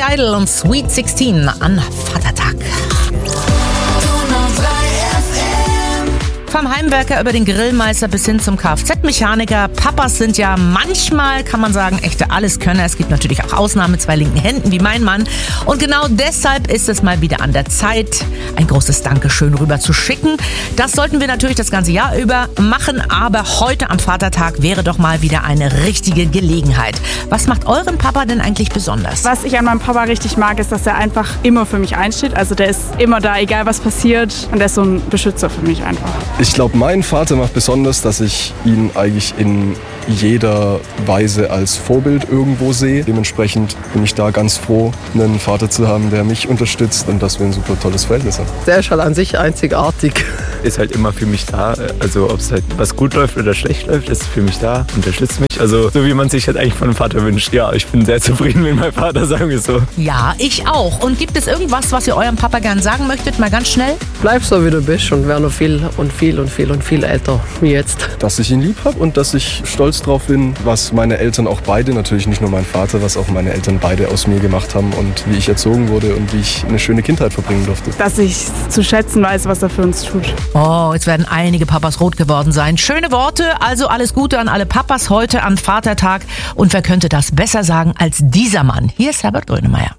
Idol und Sweet 16 an Vatertag. Vom Heimwerker über den Grillmeister bis hin zum Kfz-Mechaniker. Papas sind ja manchmal, kann man sagen, echte Alleskönner. Es gibt natürlich auch Ausnahmen mit 2 linken Händen wie mein Mann. Und genau deshalb ist es mal wieder an der Zeit, ein großes Dankeschön rüber zu schicken. Das sollten wir natürlich das ganze Jahr über machen, aber heute am Vatertag wäre doch mal wieder eine richtige Gelegenheit. Was macht euren Papa denn eigentlich besonders? Was ich an meinem Papa richtig mag, ist, dass er einfach immer für mich einsteht. Also der ist immer da, egal was passiert. Und der ist so ein Beschützer für mich einfach. Ich glaube, mein Vater macht besonders, dass ich ihn eigentlich in jeder Weise als Vorbild irgendwo sehe. Dementsprechend bin ich da ganz froh, einen Vater zu haben, der mich unterstützt und dass wir ein super tolles Verhältnis haben. Der ist halt an sich einzigartig. Ist halt immer für mich da. Also ob es halt was gut läuft oder schlecht läuft, ist für mich da, unterstützt mich. Also so wie man sich halt eigentlich von einem Vater wünscht. Ja, ich bin sehr zufrieden mit meinem Vater, sagen wir so. Ja, ich auch. Und gibt es irgendwas, was ihr eurem Papa gern sagen möchtet? Mal ganz schnell. Bleib so, wie du bist und wär noch viel älter wie jetzt. Dass ich ihn lieb habe und dass ich stolz drauf bin, was meine Eltern auch beide, natürlich nicht nur mein Vater, was auch meine Eltern beide aus mir gemacht haben und wie ich erzogen wurde und wie ich eine schöne Kindheit verbringen durfte. Dass ich zu schätzen weiß, was er für uns tut. Oh, jetzt werden einige Papas rot geworden sein. Schöne Worte, also alles Gute an alle Papas heute am Vatertag. Und wer könnte das besser sagen als dieser Mann? Hier ist Herbert Grönemeyer.